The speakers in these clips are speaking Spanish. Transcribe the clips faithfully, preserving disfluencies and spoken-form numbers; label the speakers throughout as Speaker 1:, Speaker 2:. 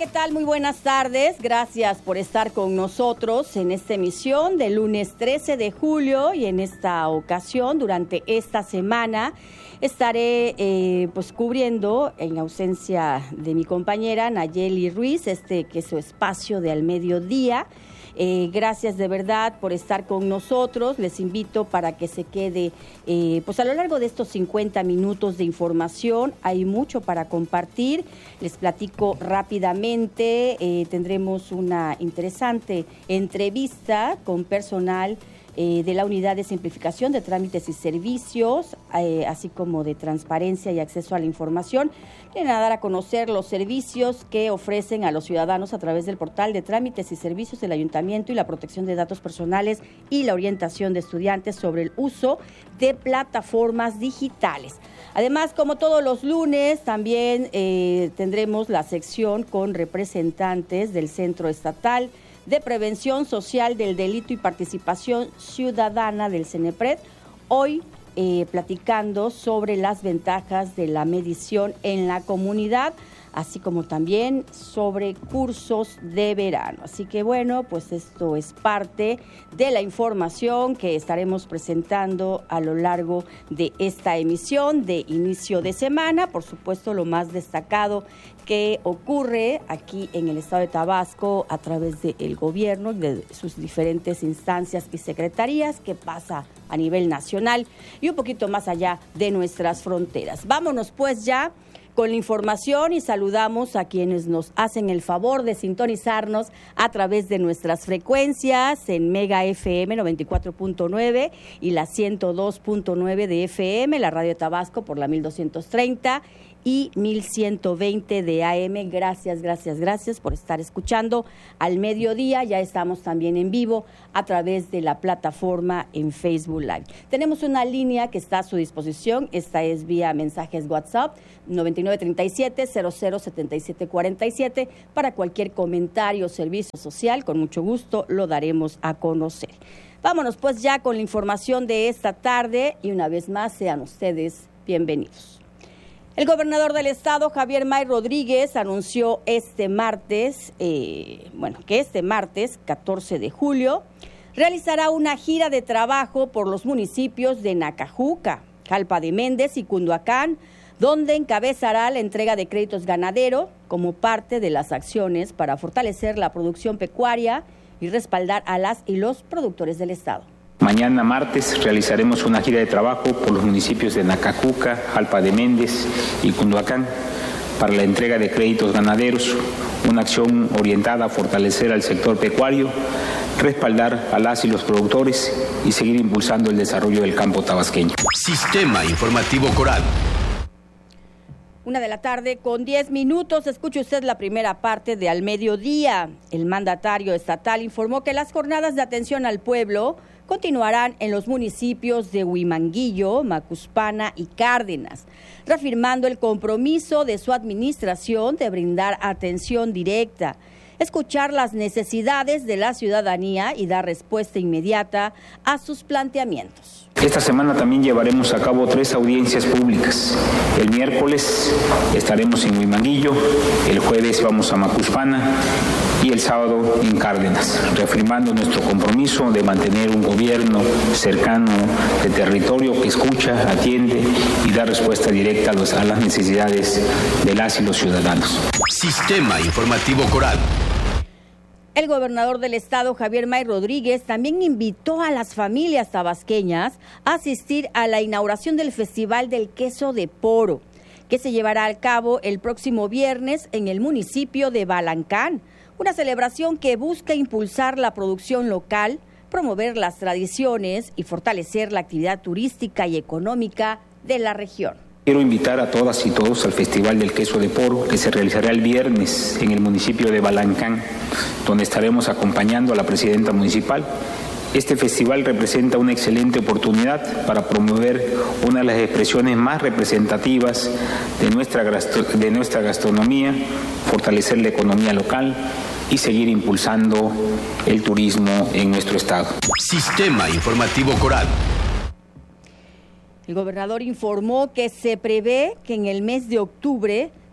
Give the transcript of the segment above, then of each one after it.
Speaker 1: ¿qué tal? Muy buenas tardes. Gracias por estar con nosotros en esta emisión del lunes trece de julio y en esta ocasión, durante esta semana, estaré eh, pues cubriendo, en ausencia de mi compañera Nayeli Ruiz, este que es su espacio de Al Mediodía. Eh, gracias de verdad por estar con nosotros. Les invito para que se quede eh, pues a lo largo de estos cincuenta minutos de información. Hay mucho para compartir. Les platico rápidamente. Eh, tendremos una interesante entrevista con personal Eh, de la Unidad de Simplificación de Trámites y Servicios, eh, así como de Transparencia y Acceso a la Información. Vienen a dar a conocer los servicios que ofrecen a los ciudadanos a través del portal de Trámites y Servicios del Ayuntamiento y la protección de datos personales y la orientación de estudiantes sobre el uso de plataformas digitales. Además, como todos los lunes, también eh, tendremos la sección con representantes del Centro Estatal de Prevención Social del Delito y Participación Ciudadana del CENEPRED, hoy eh, platicando sobre las ventajas de la medición en la comunidad, así como también sobre cursos de verano. Así que bueno, pues esto es parte de la información que estaremos presentando a lo largo de esta emisión de inicio de semana. Por supuesto, lo más destacado que ocurre aquí en el estado de Tabasco a través del gobierno, de sus diferentes instancias y secretarías, que pasa a nivel nacional y un poquito más allá de nuestras fronteras. Vámonos pues ya con la información y saludamos a quienes nos hacen el favor de sintonizarnos a través de nuestras frecuencias en Mega F M noventa y cuatro punto nueve y la ciento dos punto nueve de F M, la Radio Tabasco por la mil doscientos treinta y mil ciento veinte de A M. Gracias, gracias, gracias por estar escuchando Al Mediodía. Ya estamos también en vivo a través de la plataforma en Facebook Live. Tenemos una línea que está a su disposición. Esta es vía mensajes WhatsApp noventa y nueve treinta y siete cero cero setenta y siete cuarenta y siete para cualquier comentario o servicio social. Con mucho gusto lo daremos a conocer. Vámonos pues ya con la información de esta tarde y una vez más sean ustedes bienvenidos. El gobernador del estado, Javier May Rodríguez, anunció este martes, eh, bueno, que este martes, catorce de julio, realizará una gira de trabajo por los municipios de Nacajuca, Jalpa de Méndez y Cunduacán, donde encabezará la entrega de créditos ganadero como parte de las acciones para fortalecer la producción pecuaria y respaldar a las y los productores del estado.
Speaker 2: Mañana martes realizaremos una gira de trabajo por los municipios de Nacajuca, Jalpa de Méndez y Cunduacán para la entrega de créditos ganaderos, una acción orientada a fortalecer al sector pecuario, respaldar a las y los productores y seguir impulsando el desarrollo del campo tabasqueño.
Speaker 3: Sistema Informativo Coral.
Speaker 1: Una de la tarde con diez minutos, escuche usted la primera parte de Al Mediodía. El mandatario estatal informó que las jornadas de atención al pueblo continuarán en los municipios de Huimanguillo, Macuspana y Cárdenas, reafirmando el compromiso de su administración de brindar atención directa, escuchar las necesidades de la ciudadanía y dar respuesta inmediata a sus planteamientos.
Speaker 2: Esta semana también llevaremos a cabo tres audiencias públicas. El miércoles estaremos en Huimanguillo, el jueves vamos a Macuspana y el sábado en Cárdenas, reafirmando nuestro compromiso de mantener un gobierno cercano de territorio que escucha, atiende y da respuesta directa a, los, a las necesidades de las y los ciudadanos.
Speaker 3: Sistema Informativo Coral.
Speaker 1: El gobernador del estado, Javier May Rodríguez, también invitó a las familias tabasqueñas a asistir a la inauguración del Festival del Queso de Poro, que se llevará a cabo el próximo viernes en el municipio de Balancán, una celebración que busca impulsar la producción local, promover las tradiciones y fortalecer la actividad turística y económica de la región.
Speaker 2: Quiero invitar a todas y todos al Festival del Queso de Poro, que se realizará el viernes en el municipio de Balancán, donde estaremos acompañando a la presidenta municipal. Este festival representa una excelente oportunidad para promover una de las expresiones más representativas de nuestra, de nuestra gastronomía, fortalecer la economía local y seguir impulsando el turismo en nuestro estado.
Speaker 3: Sistema Informativo Coral.
Speaker 1: El gobernador informó que se prevé que en el mes de octubre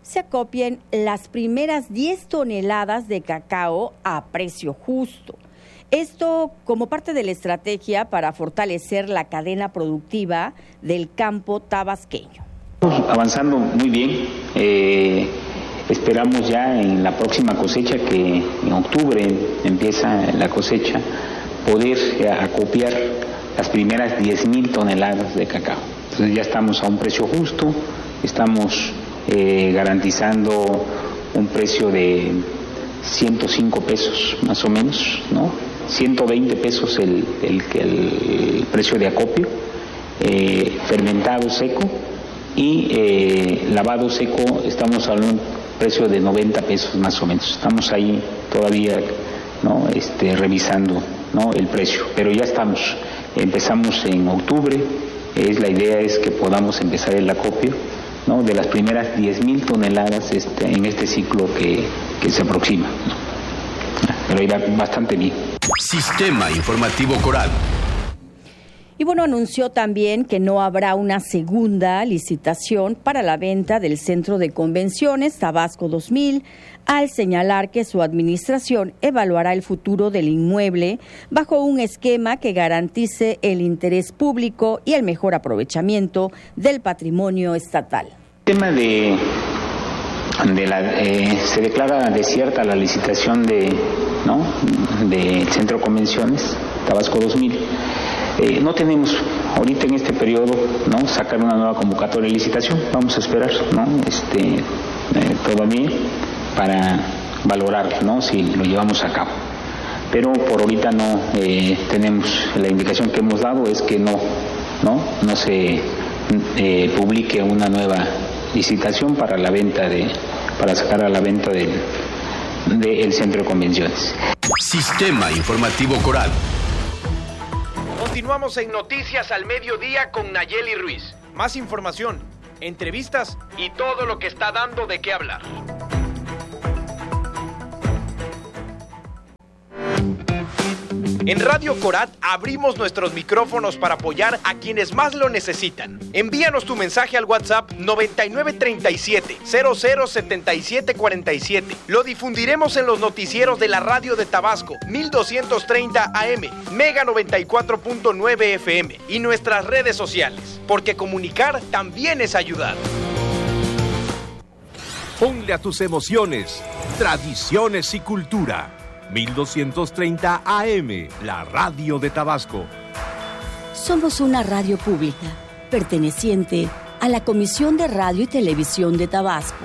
Speaker 1: se acopien las primeras diez toneladas de cacao a precio justo. Esto como parte de la estrategia para fortalecer la cadena productiva del campo tabasqueño.
Speaker 2: Avanzando muy bien, eh, esperamos ya en la próxima cosecha, que en octubre empieza la cosecha, poder acopiar las primeras diez mil toneladas de cacao. Entonces ya estamos a un precio justo, estamos eh, garantizando un precio de ciento cinco pesos más o menos, ¿no? ciento veinte pesos el, el, el precio de acopio, eh, fermentado seco y eh, lavado seco estamos a un precio de noventa pesos más o menos. Estamos ahí todavía, ¿no? este, revisando, ¿no? el precio, pero ya estamos, empezamos en octubre, es, la idea es que podamos empezar el acopio, ¿no? de las primeras diez mil toneladas este, en este ciclo que, que se aproxima, ¿no? Pero irá bastante bien.
Speaker 3: Sistema Informativo Coral.
Speaker 1: Y bueno, anunció también que no habrá una segunda licitación para la venta del Centro de Convenciones Tabasco dos mil, al señalar que su administración evaluará el futuro del inmueble bajo un esquema que garantice el interés público y el mejor aprovechamiento del patrimonio estatal.
Speaker 2: El tema de, de la, eh, se declara desierta la licitación de, ¿no? del Centro de Convenciones Tabasco dos mil. Eh, no tenemos ahorita en este periodo, ¿no? sacar una nueva convocatoria de licitación. Vamos a esperar, ¿no? este, eh, todavía para valorar, ¿no? si lo llevamos a cabo. Pero por ahorita no eh, tenemos, la indicación que hemos dado es que no, no, no se eh, publique una nueva licitación para la venta de, para sacar a la venta del, del Centro de Convenciones.
Speaker 3: Sistema Informativo Coral.
Speaker 4: Continuamos en Noticias al Mediodía con Nayeli Ruiz. Más información, entrevistas y todo lo que está dando de qué hablar. En Radio Corat abrimos nuestros micrófonos para apoyar a quienes más lo necesitan. Envíanos tu mensaje al WhatsApp noventa y nueve treinta y siete, cero cero setenta y siete cuarenta y siete. Lo difundiremos en los noticieros de la radio de Tabasco, mil doscientos treinta A M, Mega noventa y cuatro punto nueve F M y nuestras redes sociales, porque comunicar también es ayudar.
Speaker 5: Ponle a tus emociones, tradiciones y cultura. mil doscientos treinta A M, la radio de Tabasco.
Speaker 1: Somos una radio pública, perteneciente a la Comisión de Radio y Televisión de Tabasco.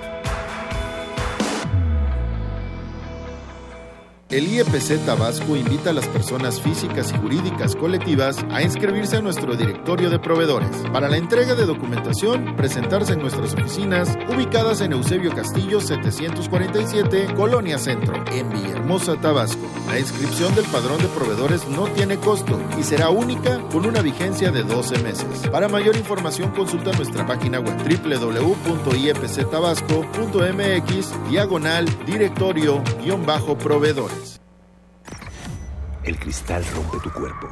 Speaker 6: El I E P C Tabasco invita a las personas físicas y jurídicas colectivas a inscribirse a nuestro directorio de proveedores. Para la entrega de documentación, presentarse en nuestras oficinas ubicadas en Eusebio Castillo setecientos cuarenta y siete, Colonia Centro, en Villahermosa, Tabasco. La inscripción del padrón de proveedores no tiene costo y será única con una vigencia de doce meses. Para mayor información, consulta nuestra página web doble u doble u doble u punto i e p c tabasco punto m x diagonal directorio guión bajo proveedores.
Speaker 7: El cristal rompe tu cuerpo,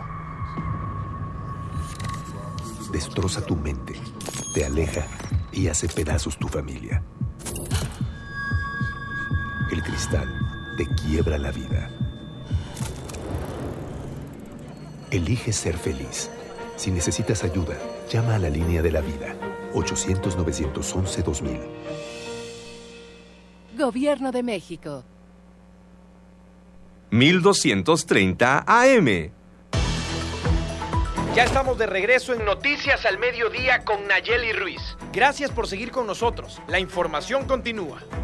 Speaker 7: destroza tu mente, te aleja y hace pedazos tu familia. El cristal te quiebra la vida. Elige ser feliz. Si necesitas ayuda, llama a la línea de la vida, ochocientos, novecientos once, dos mil.
Speaker 8: Gobierno de México.
Speaker 5: mil doscientos treinta A M.
Speaker 4: Ya estamos de regreso en Noticias al Mediodía con Nayeli Ruiz. Gracias por seguir con nosotros. La información continúa.